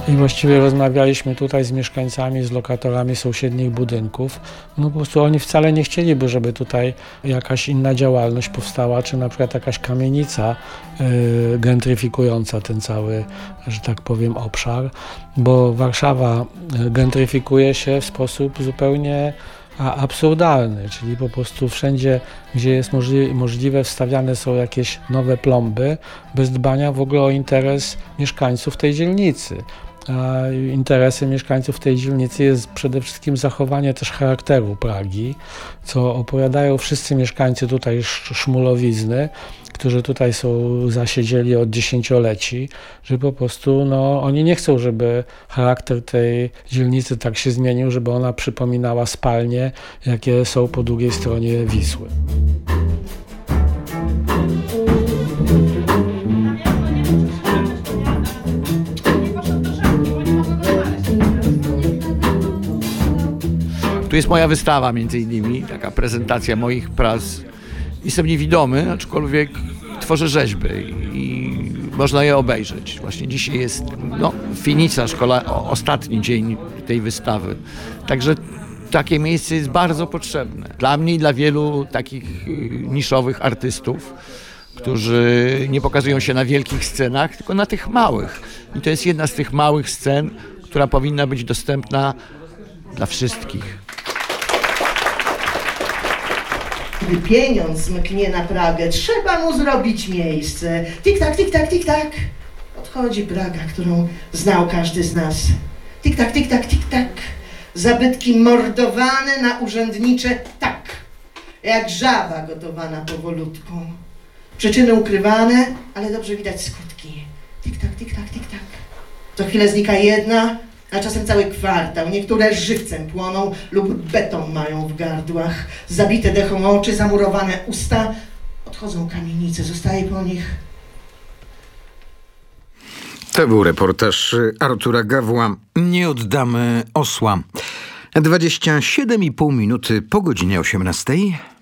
I właściwie rozmawialiśmy tutaj z mieszkańcami, z lokatorami sąsiednich budynków. No po prostu oni wcale nie chcieliby, żeby tutaj jakaś inna działalność powstała, czy na przykład jakaś kamienica gentryfikująca ten cały, że tak powiem, obszar, bo Warszawa gentryfikuje się w sposób zupełnie absurdalny, czyli po prostu wszędzie, gdzie jest możliwe, wstawiane są jakieś nowe plomby, bez dbania w ogóle o interes mieszkańców tej dzielnicy. A interesem mieszkańców tej dzielnicy jest przede wszystkim zachowanie też charakteru Pragi, co opowiadają wszyscy mieszkańcy tutaj Szmulowizny, którzy tutaj są zasiedzieli od dziesięcioleci, że po prostu oni nie chcą, żeby charakter tej dzielnicy tak się zmienił, żeby ona przypominała spalnie, jakie są po drugiej stronie Wisły. Tu jest moja wystawa między innymi, taka prezentacja moich prac. Jestem niewidomy, aczkolwiek tworzę rzeźby i można je obejrzeć. Właśnie dzisiaj jest finica, ostatni dzień tej wystawy. Także takie miejsce jest bardzo potrzebne. Dla mnie i dla wielu takich niszowych artystów, którzy nie pokazują się na wielkich scenach, tylko na tych małych. I to jest jedna z tych małych scen, która powinna być dostępna dla wszystkich. Gdy pieniądz mknie na Pragę, trzeba mu zrobić miejsce. Tik-tak, tik-tak, tik-tak. Odchodzi Praga, którą znał każdy z nas. Tik-tak, tik-tak, tik-tak. Zabytki mordowane na urzędnicze tak. Jak żaba gotowana powolutku. Przyczyny ukrywane, ale dobrze widać skutki. Tik-tak, tik-tak, tik-tak. Co chwilę znika jedna, a czasem cały kwartał. Niektóre żywcem płoną lub beton mają w gardłach. Zabite dechą oczy, zamurowane usta. Odchodzą kamienice, zostaje po nich... To był reportaż Artura Gawła. Nie oddamy osła. 27,5 minuty po godzinie 18.